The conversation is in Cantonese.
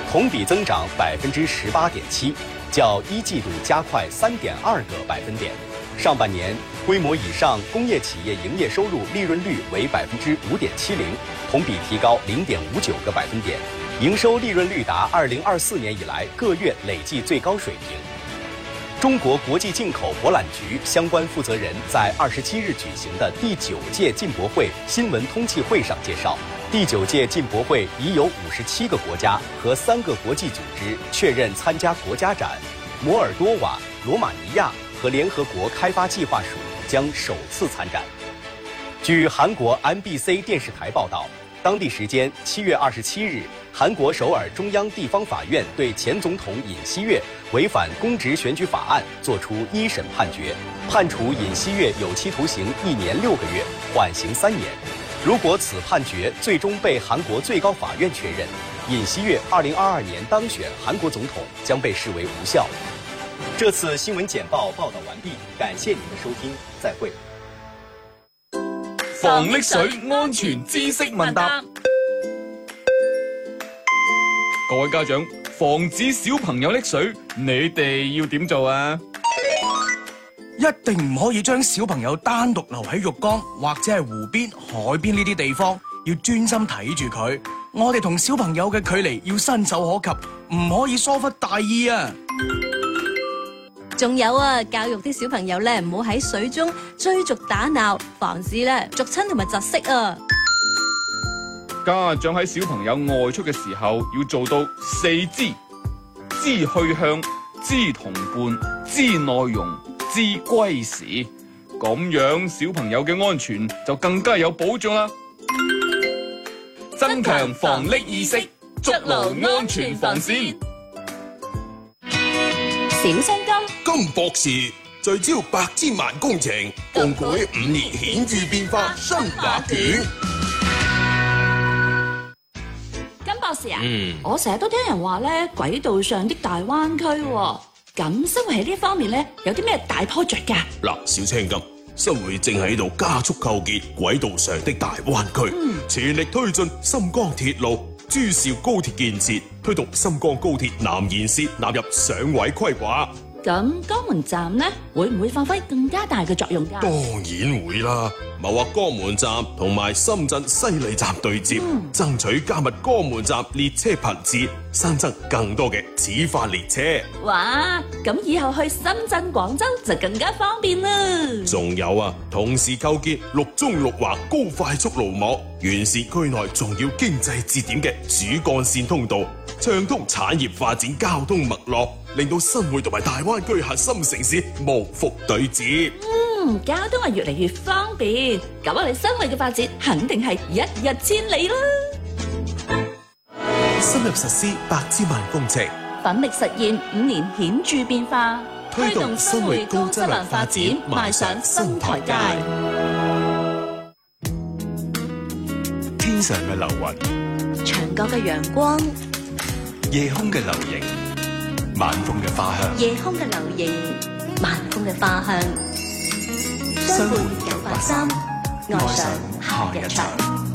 同比增长18.7%，较一季度加快3.2个百分点。上半年规模以上工业企业营业收入利润率为5.70%，同比提高0.59个百分点，营收利润率达2024年以来各月累计最高水平。中国国际进口博览局相关负责人在27日举行的第9届进博会新闻通气会上介绍，第9届进博会已有57个国家和3个国际组织确认参加国家展，摩尔多瓦、罗马尼亚和联合国开发计划署将首次参展。据韩国 MBC 电视台报道，当地时间7月27日，韩国首尔中央地方法院对前总统尹锡悦违反公职选举法案作出一审判决，判处尹锡悦有期徒刑1年6个月，缓刑3年。如果此判决最终被韩国最高法院确认，尹锡悦2022年当选韩国总统将被视为无效。这次新闻简报报道完毕，感谢您的收听，再会。 防溺水安全知識問答。各位家長，防止小朋友溺水，你哋要點做啊？ 一定唔可以將小朋友單獨留喺浴缸或者係湖邊、海邊呢啲地方，要專心睇住佢。我哋同小朋友嘅距離要伸手可及，唔可以疏忽大意啊！ 仲有啊，教育啲小朋友咧，唔好喺水中追逐打鬧，防止咧逐親同埋窒息啊！ 家長喺小朋友外出嘅時候，要做到4知：知去向、知同伴、知內容、知歸時。咁樣小朋友嘅安全就更加有保障啦！增強防溺意識，築牢安全防線。 小聲金金博士聚焦百千萬工程，共繪5年顯著變化新畫卷。 金博士啊，我成日都聽人話咧，軌道上的大灣區喎，咁新會喺呢方面咧有啲咩大 project 㗎？ 嗱，小青金，新會正喺度加速構建軌道上的大灣區，全力推進深江鐵路、珠兆高鐵建設，推動深江高鐵南延線納入上位規劃。 咁江門站呢，會唔會發揮更加大嘅作用㗎？ 當然會啦，謀劃江門站同埋深圳西利站對接，爭取加密江門站列車頻次，新增更多嘅此化列車。 哇！咁以後去深圳、廣州就更加方便啦。 仲有啊，同時構建6縱6橫高快速路網，完善區內重要經濟節點嘅主幹線通道，暢通產業發展交通脈絡，令到新會同埋大灣區核心城市無縫對接。 交通係越嚟越方便，咁我哋新會嘅發展肯定係一日千里啦。 深入實施百千萬工程， 奮力實現5年顯著變化， 推動新會高質量發展邁上新台階。 天上嘅流雲， 牆角嘅陽光， 夜空嘅流螢，晚風嘅花香。 夜空嘅流螢，晚風嘅花香。相伴983，愛上夏日場。